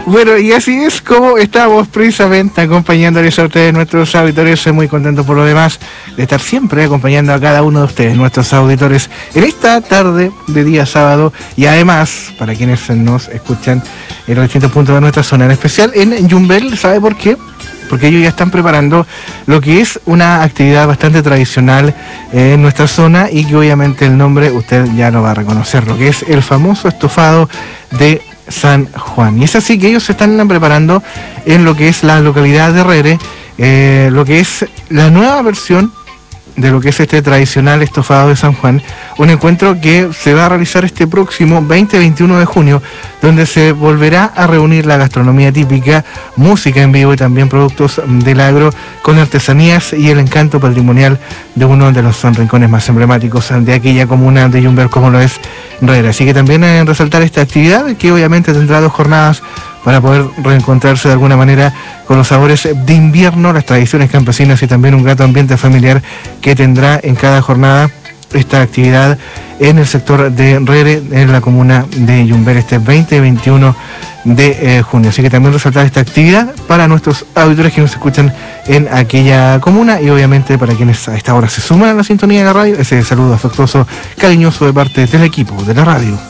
Bueno, y así es como estamos precisamente acompañándoles a ustedes, nuestros auditores. Muy contentos por lo demás de estar siempre acompañando a cada uno de ustedes, nuestros auditores, en esta tarde de día sábado. Y además, para quienes nos escuchan en los distintos puntos de nuestra zona, en especial en Yumbel, ¿sabe por qué? Porque ellos ya están preparando lo que es una actividad bastante tradicional en nuestra zona y que obviamente el nombre usted ya lo va a reconocer, lo que es el famoso estofado de San Juan. Y es así que ellos se están preparando en lo que es la localidad de Rere, lo que es la nueva versión de lo que es este tradicional estofado de San Juan, un encuentro que se va a realizar este próximo 20-21 de junio, donde se volverá a reunir la gastronomía típica, música en vivo y también productos del agro con artesanías y el encanto patrimonial de uno de los rincones más emblemáticos de aquella comuna de Yumbel como lo es Rere. Así que también resaltar esta actividad que obviamente tendrá 2 jornadas para poder reencontrarse de alguna manera con los sabores de invierno, las tradiciones campesinas y también un grato ambiente familiar que tendrá en cada jornada esta actividad en el sector de Rere, en la comuna de Yumbel, este 20-21 de junio. Así que también resaltar esta actividad para nuestros auditores que nos escuchan en aquella comuna y obviamente para quienes a esta hora se suman a la sintonía de la radio, ese saludo afectuoso, cariñoso de parte del equipo de la radio.